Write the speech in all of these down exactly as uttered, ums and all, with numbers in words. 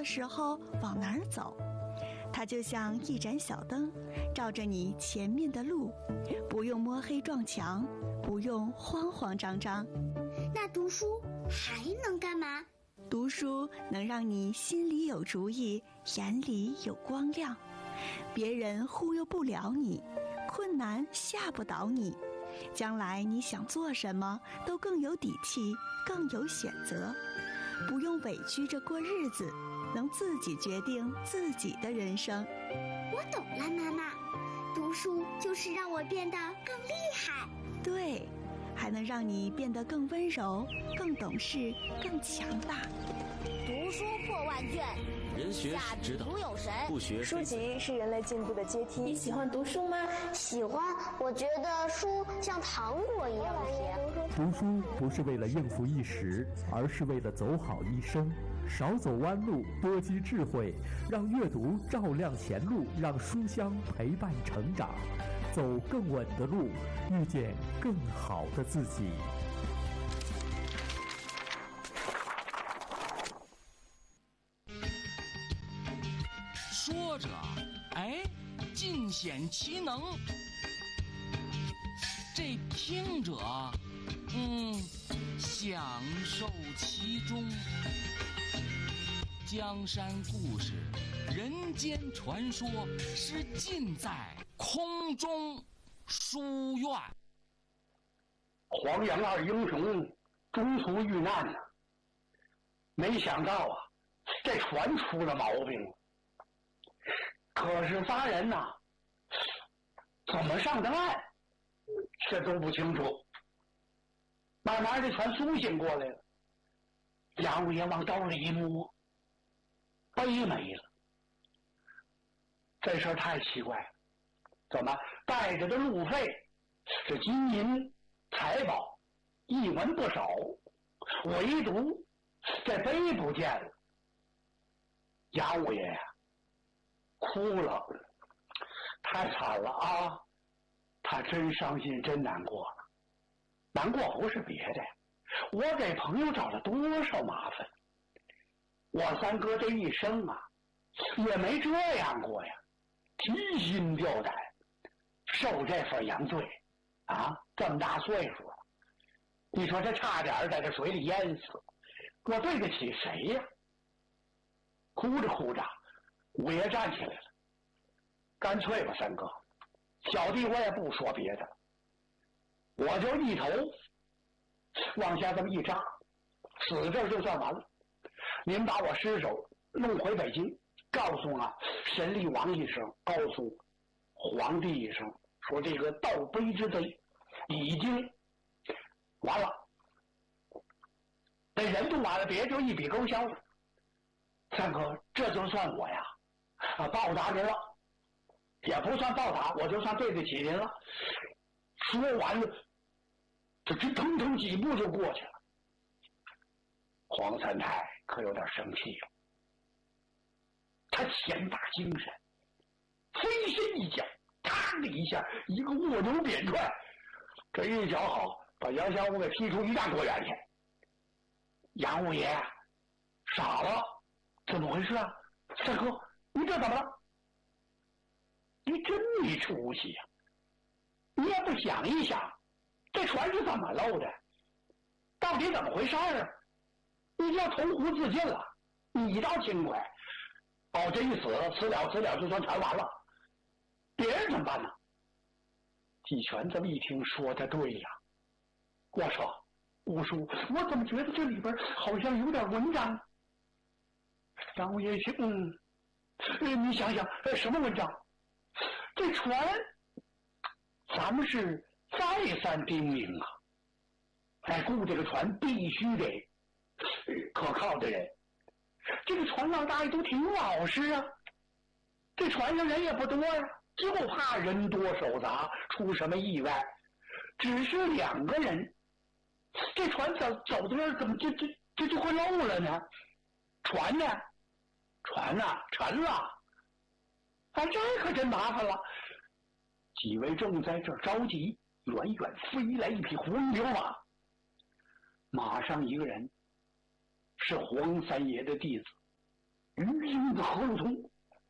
时候往哪儿走。它就像一盏小灯，照着你前面的路，不用摸黑撞墙，不用慌慌张张。 那读书还能干嘛？ 读书能让你心里有主意，眼里有光亮，别人忽悠不了你，困难吓不倒你，将来你想做什么都更有底气，更有选择，不用委屈着过日子，能自己决定自己的人生。 我懂了，妈妈，读书就是让我变得更厉害。 对，还能让你变得更温柔，更懂事，更强大。 读书破万卷， 人学是指导，不学书籍是人类进步的阶梯。 你喜欢读书吗？ 喜欢，我觉得书像糖果一样甜。 读书不是为了应付一时，而是为了走好一生。少走弯路，多积智慧，让阅读照亮前路，让书香陪伴成长，走更稳的路，遇见更好的自己。 说着，哎，尽显其能；这听者，嗯，享受其中。江山故事，人间传说，是尽在空中书院。 黄杨二英雄中途遇难呢，没想到啊，这船出了毛病了。可是仨人呐，怎么上的岸，这都不清楚。慢慢这船苏醒过来了，杨五爷往兜里一摸，杯没了。这事儿太奇怪了，怎么带着的路费，这金银财宝一文不少，唯独这杯不见了。杨五爷呀，哭了，太惨了啊！他真伤心，真难过了。难过不是别的，我给朋友找了多少麻烦，我三哥这一生啊，也没这样过呀，提心吊胆，受这份洋罪啊！这么大岁数了，你说这差点在这水里淹死，我对得起谁呀？哭着哭着，五爷站起来了，干脆吧，三哥，小弟我也不说别的了，我就一头往下这么一扎，死这儿就算完了。您把我尸首弄回北京，告诉啊神力王一声，告诉皇帝一声，说这个盗碑之贼已经完了，这人不完了，别就一笔勾销了。三哥，这就算我呀啊报答您了，也不算报答，我就算对得起您了。说完了，这这腾腾几步就过去了。黄三太可有点生气了，他强大精神，飞身一脚，咔的一下，一个卧牛扁踹，这一脚好，把杨香屋给踢出一大多远去。杨五爷傻了，怎么回事啊？三哥，你这怎么了？你真没出息呀！你也不想一想，这船是怎么漏的？到底怎么回事啊？你就要投湖自尽了，你倒轻快。哦，这一死，死了死了就算船完了，别人怎么办呢？季全这么一听，说的对呀。我说，五叔，我怎么觉得这里边好像有点文章？杨五爷一听，嗯，呃，你想想，呃，什么文章？这船，咱们是再三叮咛啊，哎，雇这个船必须得可靠的人。这个船上大爷都挺老实啊，这船上人也不多呀，就怕人多手杂出什么意外。只是两个人，这船走走的人怎么就就就就会漏了呢？船呢？船呐、啊，沉了！啊，这可真麻烦了。几位正在这儿着急，远远飞来一匹黄骠马，马上一个人，是黄三爷的弟子， 余英子何如通，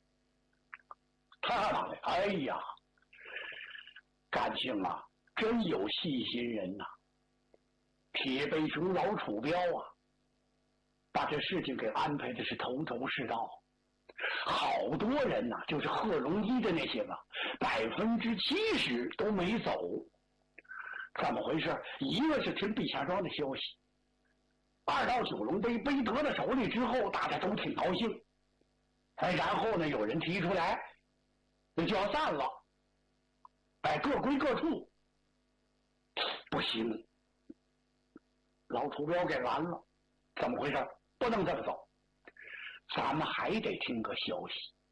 他哪来？哎呀，感情啊，真有细心人呐、啊！铁背熊老楚标啊，把这事情给安排的是头头是道。好多人呐、啊，就是贺龙一的那些个，百分之七十都没走。怎么回事？一个是听碧霞庄的消息，二到九龙杯杯得了手里之后，大家都挺高兴。哎，然后呢，有人提出来，那就要散了。哎，各归各处。不行，老楚标给拦了。怎么回事？不能这么走，咱们还得听个消息。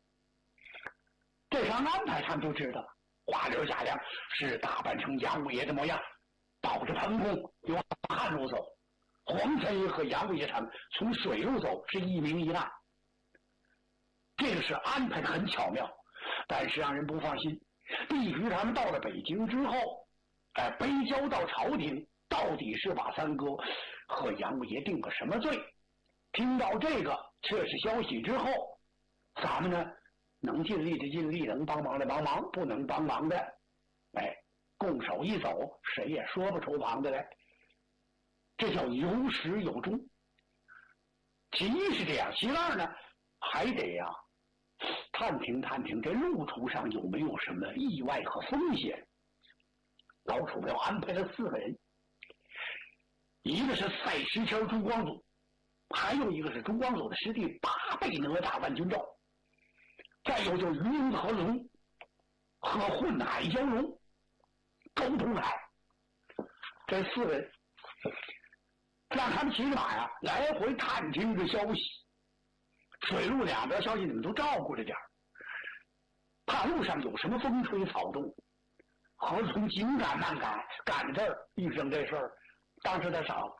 这场安排他们就知道了。花柳贾亮是打扮成杨五爷的模样，抱着盆弓由旱路走，黄三爷和杨五爷他们从水路走，是一明一暗。这个是安排的很巧妙，但是让人不放心。必须他们到了北京之后，哎，背交到朝廷，到底是把三哥和杨五爷定个什么罪？听到这个这是消息之后，咱们呢能尽力的尽力，能帮忙的帮忙，不能帮忙的，哎，拱手一走，谁也说不出旁的来。这叫有始有终。其一是这样，其二呢，还得呀、啊、探听探听这路途上有没有什么意外和风险。老楚标安排了四个人，一个是赛石谦朱光祖，还有一个是朱光祖的师弟八倍哪吒万军照，再有就是鱼龙和龙和混海蛟龙周通海，这四个人让他们骑着马呀来回探听着消息，水陆两边消息你们都照顾着点儿，怕路上有什么风吹草动。何从紧赶慢赶，赶这儿遇上这事儿，当时他傻了，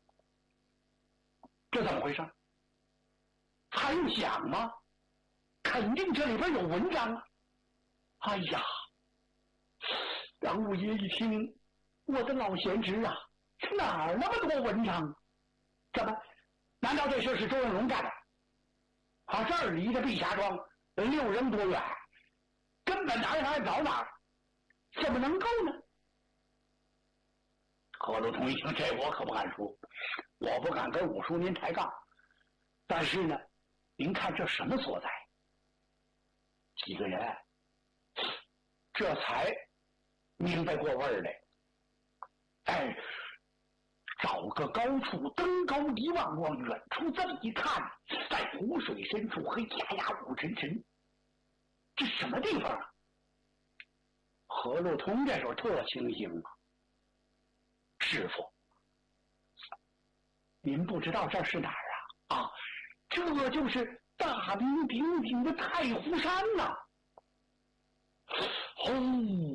这怎么回事？还用想吗？肯定这里边有文章啊！哎呀，杨五爷一听，我的老贤侄啊，哪儿那么多文章？怎么？难道这事是周应龙干的？啊，这儿离着碧霞庄六人多远，根本哪儿哪儿找哪儿，怎么能够呢？何路通一听，这我可不敢说，我不敢跟武叔您抬杠。但是呢，您看这什么所在？几个人这才明白过味儿来。哎，找个高处登高一望，往远处这么一看，在湖水深处黑压压雾沉沉，这什么地方啊？何路通这时候特清醒啊，师傅，您不知道这是哪儿啊？啊，这就是大名鼎鼎的太湖山呐、啊！哦，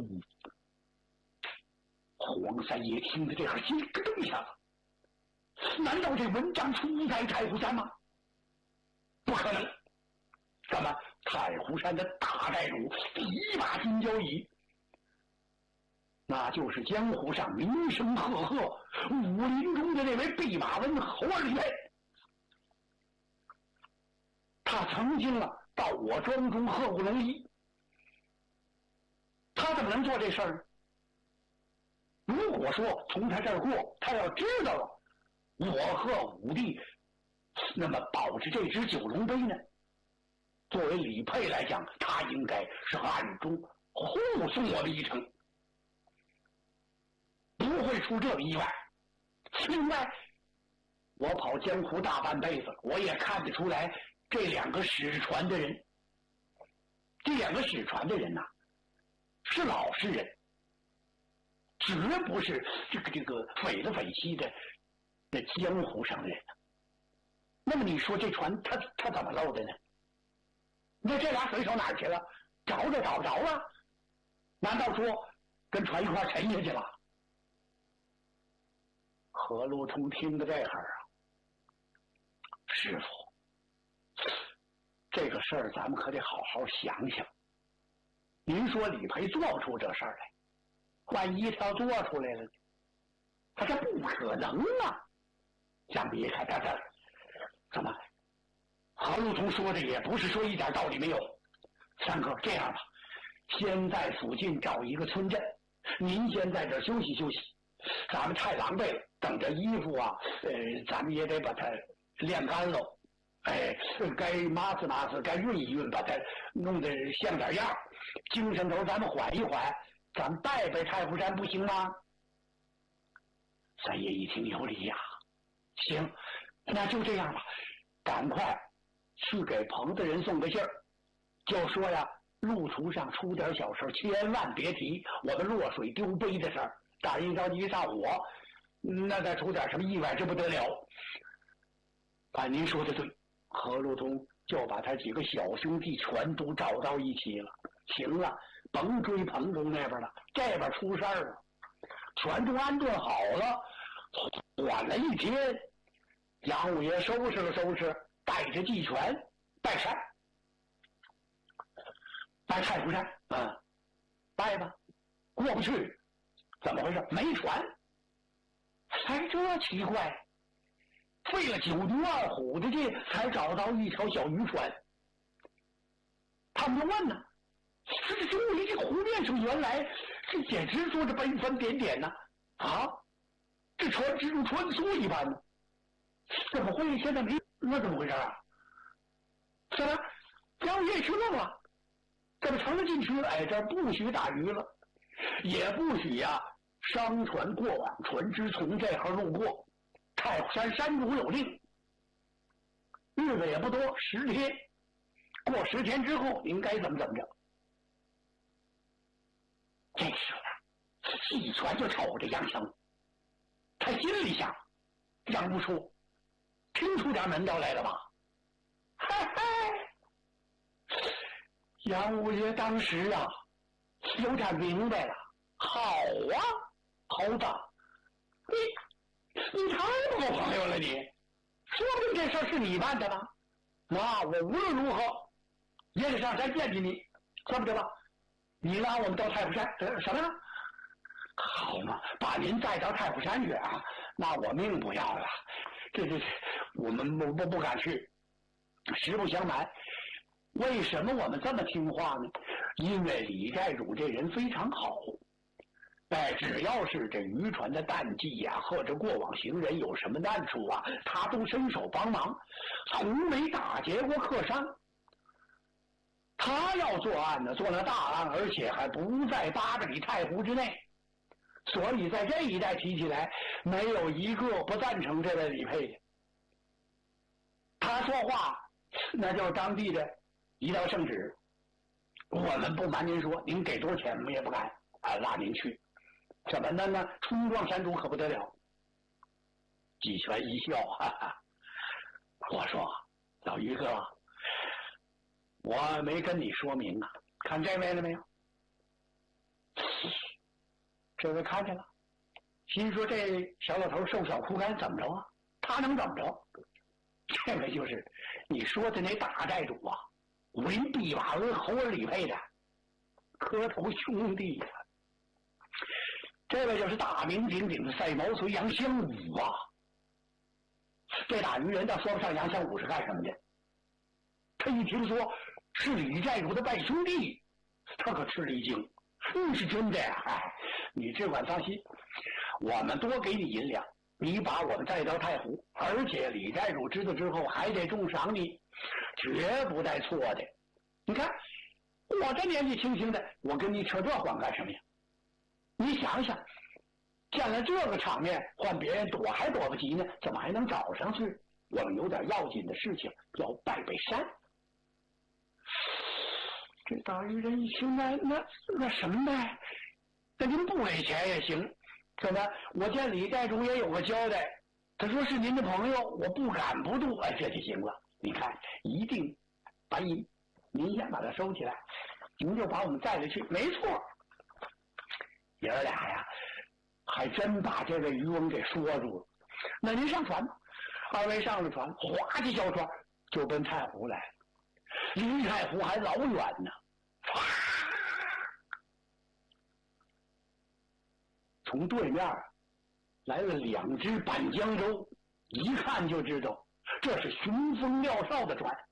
黄三爷听着这会儿心里咯噔一下子，难道这文章出在太湖山吗？不可能！怎么，太湖山的大寨主第一把金交椅，那就是江湖上名声赫赫、武林中的那位弼马温侯二李霈。他曾经啊到我庄中贺过龙一，他怎么能做这事儿？如果说从他这儿过，他要知道了我贺武帝，那么保着这只九龙杯呢，作为李霈来讲，他应该是暗中护送我们一程，不会出这个意外。另外，我跑江湖大半辈子，我也看得出来，这两个使传的人，这两个使传的人呐、啊，是老实人，绝不是这个这个匪了匪气的那江湖上的人。那么你说这船他他怎么漏的呢？那这俩水手哪儿去了？找着找不着了？难道说跟船一块沉下去了？何路通听到这会儿啊，师傅，这个事儿咱们可得好好想想。您说李霈做不出这事儿来，万一他要做出来了，他这不可能啊！想必看他这怎么何路通说的也不是说一点道理没有。三哥，这样吧，先在附近找一个村镇，您先在这儿休息休息。咱们太狼狈了，等着衣服啊，呃，咱们也得把它晾干喽。哎，该抹子抹子，该熨一熨，把它弄得像点样。精神头咱们缓一缓，咱们拜拜太湖山不行吗？三爷一听有理呀，行，那就这样吧，赶快去给棚子人送个信儿，就说呀，路途上出点小事，千万别提我们落水丢杯的事儿。大人着急上火，那再出点什么意外，这不得了。啊，您说的对，何路通就把他几个小兄弟全都找到一起了。行了，甭追棚中那边了，这边出事儿了，全都安顿好了。缓了一天，杨五爷收拾了收拾，带着祭泉拜山，拜太湖山，嗯，拜吧，过不去。怎么回事？没船。哎，这奇怪，费了九牛二虎的劲才找到一条小渔船。他们就问呢，这这这这湖面上原来这简直说着奔帆点点呢，啊，这船只如穿梭一般呢，怎么会现在没？那怎么回事啊？是吧？杨爷去弄了，怎么成了禁区？哎，这不许打鱼了。也不许呀、啊，商船过往，船只从这儿路过。太湖山山主有令，日子也不多，十天。过十天之后，应该怎么怎么着？这时候，季传就瞅着杨生，他心里想：杨不出，听出点门道来了吧？嘿嘿，杨五爷当时啊。有点明白了，好啊，猴子，你你太不够朋友了你，说不定这事儿是你办的呢。那我无论如何也得上山见见你，这么着吧？你拉我们到太湖山，呃，什么呢？好嘛，把您带到太湖山去啊，那我命不要了。这这，我们不不不敢去。实不相瞒，为什么我们这么听话呢？因为李寨主这人非常好，哎，只要是这渔船的淡季呀、啊，或者过往行人有什么难处啊，他都伸手帮忙，从没打劫过客商。他要作案呢，做了大案，而且还不在八百里太湖之内，所以在这一带提起来，没有一个不赞成这位李佩的。他说话，那就是当地的一道圣旨。我们不瞒您说，您给多少钱我们也不敢啊拉您去。怎么的呢？冲撞山主可不得了。季全一笑，哈哈，我说老于哥，我没跟你说明啊，看这位了没有？这位看见了，心说这小老头瘦小枯干怎么着啊？他能怎么着？这位就是你说的那大寨主啊，武林毕瓦额侯尔李佩的磕头兄弟呀、啊。这位就是大名鼎鼎的赛毛隋杨香武啊。这打渔人倒说不上杨香武是干什么的，他一听说是李寨主的拜兄弟，他可吃了一惊。嗯，是真的呀！哎，你只管放心，我们多给你银两，你把我们带到太湖，而且李寨主知道之后还得重赏你，绝不带错的。你看，我这年纪轻轻的，我跟你扯这谎干什么呀？你想想，见了这个场面，换别人躲还躲不及呢，怎么还能找上去？我们有点要紧的事情要拜拜山。这大渔人一听，那那那什么呗？那您不给钱也行。怎么？我见李寨主也有个交代，他说是您的朋友，我不敢不渡。哎，这就行了。你看，一定把银，您先把它收起来，您就把我们带着去。没错，爷儿俩呀，还真把这位渔翁给说住了。那您上船吧。二位上了船，划起小船就奔太湖来了。离太湖还老远呢，从对面来了两只板江舟，一看就知道这是雄风料哨的船。